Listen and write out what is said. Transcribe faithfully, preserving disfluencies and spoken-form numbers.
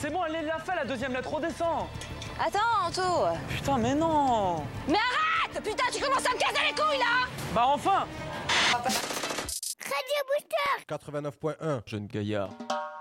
c'est bon, elle l'a fait la deuxième lettre, redescends. Attends, Anto. Putain, mais non. Mais arrête! Putain, tu commences à me casser les couilles, là! Bah enfin. Radio Booster quatre-vingt-neuf point un, Jeune gaillard.